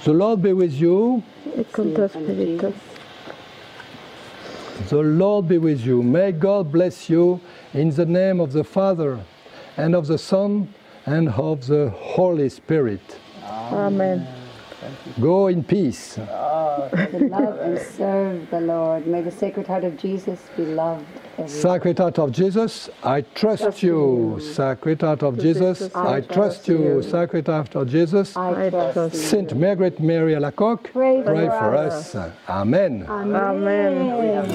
The Lord be with you. Et con tu spiritus. The Lord be with you. May God bless you in the name of the Father, and of the Son, and of the Holy Spirit. Amen. Go in peace. To love and serve the Lord. May the Sacred Heart of Jesus be loved everywhere. Sacred Heart of Jesus, I trust you. Sacred Heart of Jesus, I trust you. Sacred Heart of Jesus, I trust you. Saint Margaret Mary Alacoque, Pray pray for for us. Amen. Amen.